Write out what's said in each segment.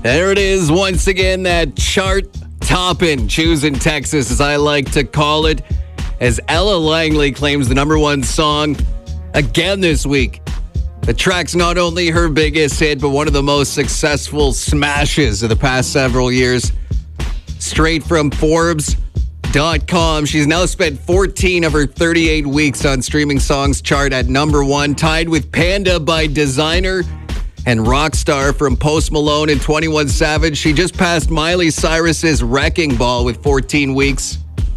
There it is once again, that chart topping Choosing Texas, as I like to call it, as Ella Langley claims the number one song again this week. The track's not only her biggest hit, but one of the most successful smashes of the past several years. Straight from Forbes.com, she's now spent 14 of her 38 weeks on Streaming Songs chart at number one, tied with Panda by Designer and Rockstar from Post Malone and 21 Savage. She just passed Miley Cyrus's Wrecking Ball with 14 weeks.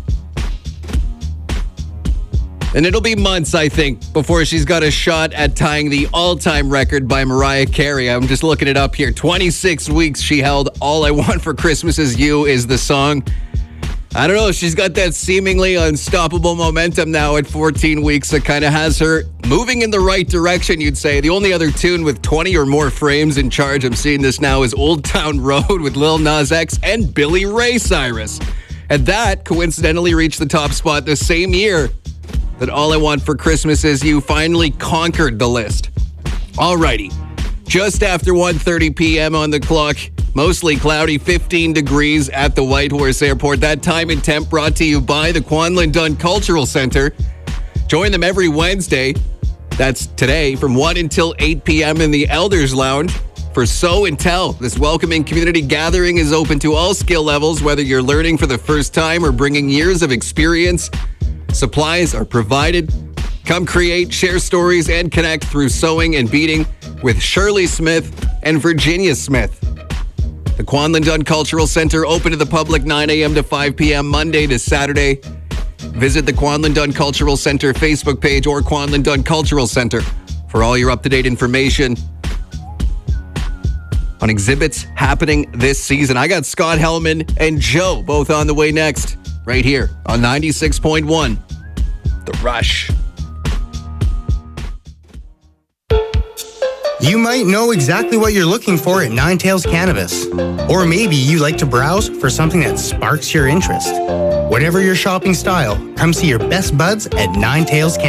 And it'll be months, I think, before she's got a shot at tying the all-time record by Mariah Carey. I'm just looking it up here. 26 weeks she held All I Want for Christmas Is You is the song. I don't know, she's got that seemingly unstoppable momentum now at 14 weeks that kind of has her moving in the right direction, you'd say. The only other tune with 20 or more frames in charge, I'm seeing this now, is Old Town Road with Lil Nas X and Billy Ray Cyrus. And that coincidentally reached the top spot the same year that All I Want for Christmas Is You finally conquered the list. Alrighty, just after 1:30 p.m. on the clock, mostly cloudy, 15 degrees at the Whitehorse Airport. That time and temp brought to you by the Kwanlin Dunn Cultural Center. Join them every Wednesday, that's today, from 1 until 8 p.m. in the Elders Lounge for Show and Tell. This welcoming community gathering is open to all skill levels, whether you're learning for the first time or bringing years of experience. Supplies are provided. Come create, share stories, and connect through sewing and beading with Shirley Smith and Virginia Smith. The Kwanlin Dunn Cultural Center, open to the public 9 a.m. to 5 p.m. Monday to Saturday. Visit the Kwanlin Dunn Cultural Center Facebook page or Kwanlin Dunn Cultural Center for all your up-to-date information on exhibits happening this season. I got Scott Hellman and Joe both on the way next, right here on 96.1 The Rush. You might know exactly what you're looking for at Nine Tails Cannabis. Or maybe you like to browse for something that sparks your interest. Whatever your shopping style, come see your best buds at Nine Tails Cannabis.